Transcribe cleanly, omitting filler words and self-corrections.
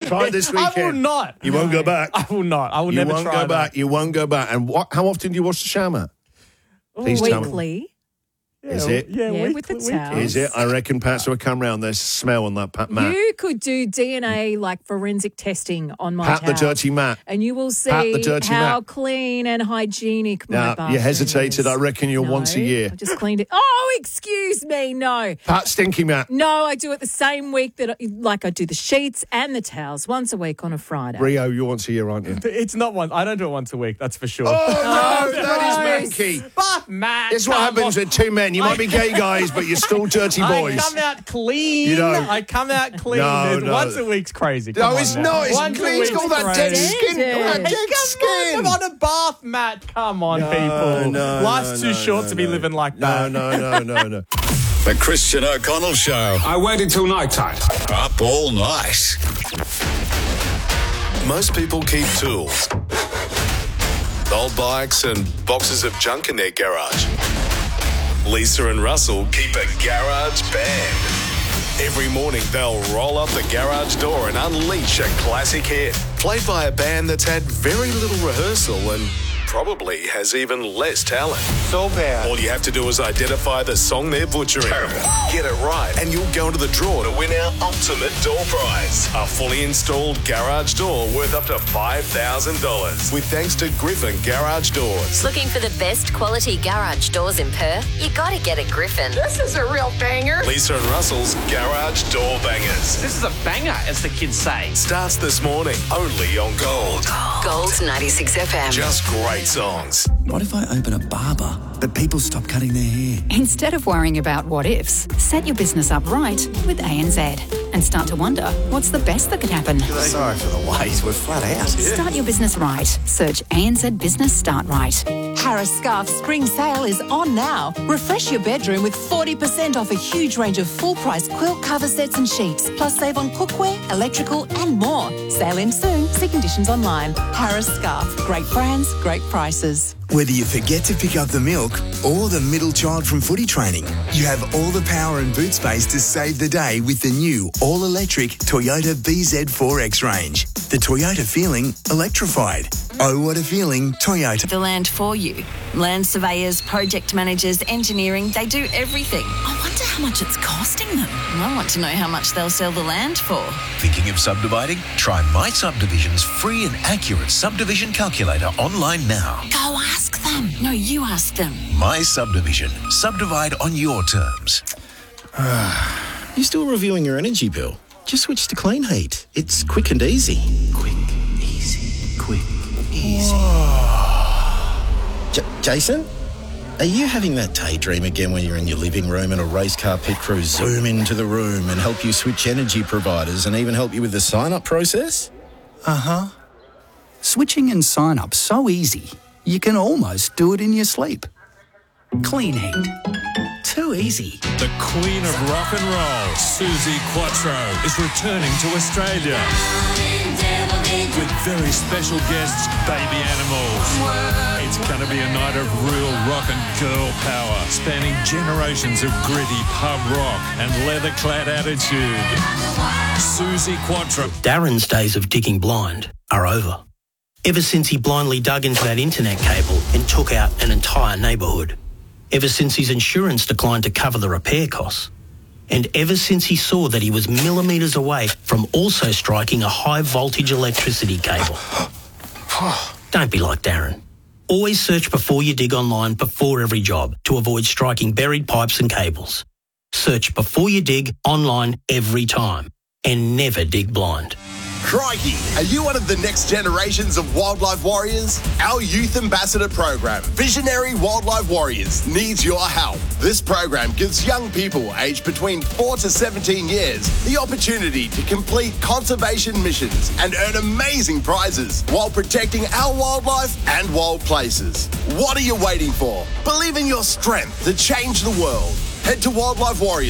Try it this weekend. I will not. You won't go back. I will not. I will never try You won't go back. You won't go back. And how often do you wash the shower mat? Please tell me. Weekly. Is it? Yeah, with the towels. Is it? I reckon Pat will come round. There's smell on that mat. You could do DNA like forensic testing on my Pat the towels, dirty mat. and you will Pat the see dirty how mat. clean and hygienic my Now, bathroom you hesitated. is. I reckon you're once a year. I just cleaned it. Oh, excuse me, no. Pat stinky mat. No, I do it the same week that I do the sheets and the towels once a week on a Friday. Rio, you're once a year, aren't you? It's not one. I don't do it once a week. That's for sure. Oh, no, that gross. is manky. But Matt, It's what happens on. with two men. You might be gay guys, but you're still dirty boys. I come out clean. You don't. I come out clean. No. Once a week's crazy. No, Come it's on, not. Matt. It's Once a clean. It's week's got that dead crazy. skin. Got that dead Come skin. on a bath mat. Come on, people. Life's too short to be living like that. No. The Christian O'Connell Show. I waited till night time. Up all night. Most people keep tools, old bikes and boxes of junk in their garage. Lisa and Russell keep a garage band. Every morning they'll roll up the garage door and unleash a classic hit, played by a band that's had very little rehearsal and probably has even less talent. So bad. All you have to do is identify the song they're butchering. Get it right, and you'll go into the draw to win our ultimate door prize. A fully installed garage door worth up to $5,000. With thanks to Griffin Garage Doors. Looking for the best quality garage doors in Perth? You got to get a Griffin. This is a real banger. Lisa and Russell's Garage Door Bangers. This is a banger, as the kids say. Starts this morning, only on Gold. Gold 96 FM. Just great songs. What if I open a barber, but people stop cutting their hair? Instead of worrying about what ifs, set your business up right with ANZ and start to wonder what's the best that could happen. Sorry for the wait, we're flat out. Start your business right. Search ANZ Business Start Right. Harris Scarf's spring sale is on now. Refresh your bedroom with 40% off a huge range of full-price quilt cover sets and sheets, plus save on cookware, electrical and more. Sale ends soon. See conditions online. Harris Scarf. Great brands, great prices. Whether you forget to pick up the milk or the middle child from footy training, you have all the power and boot space to save the day with the new all-electric Toyota BZ4X range. The Toyota feeling electrified. Oh, what a feeling, Toyota. The land for you. Land surveyors, project managers, engineering, they do everything. I wonder how much it's costing them. I want to know how much they'll sell the land for. Thinking of subdividing? Try My Subdivision's free and accurate subdivision calculator online now. Go ask them. No, you ask them. My Subdivision. Subdivide on your terms. You still reviewing your energy bill? Just switch to Clean Heat. It's quick and easy. Quick, easy, quick, easy. Jason? Are you having that daydream again when you're in your living room and a race car pit crew zoom into the room and help you switch energy providers and even help you with the sign-up process? Uh-huh. Switching and sign-up so easy, you can almost do it in your sleep. Clean Heat. Too easy. The Queen of Rock and Roll, Suzi Quatro, is returning to Australia with very special guests, Baby Animals. It's going to be a night of real rock and girl power, spanning generations of gritty pub rock and leather-clad attitude. Suzi Quatro. Darren's days of digging blind are over. Ever since he blindly dug into that internet cable and took out an entire neighbourhood. Ever since his insurance declined to cover the repair costs. And ever since he saw that he was millimetres away from also striking a high-voltage electricity cable. Don't be like Darren. Always search before you dig online before every job to avoid striking buried pipes and cables. Search before you dig online every time. And never dig blind. Crikey, are you one of the next generations of wildlife warriors? Our Youth Ambassador program, Visionary Wildlife Warriors, needs your help. This program gives young people aged between 4 to 17 years the opportunity to complete conservation missions and earn amazing prizes while protecting our wildlife and wild places. What are you waiting for? Believe in your strength to change the world. Head to wildlifewarriors.com.au